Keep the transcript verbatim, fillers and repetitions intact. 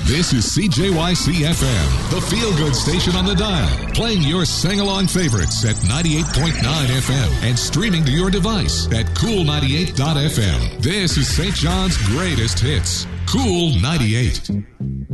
This is C J Y C F M, the feel-good station on the dial, playing your sing-along favorites at ninety-eight point nine F M and streaming to your device at cool ninety-eight dot F M. This is Saint John's greatest hits, Cool ninety-eight.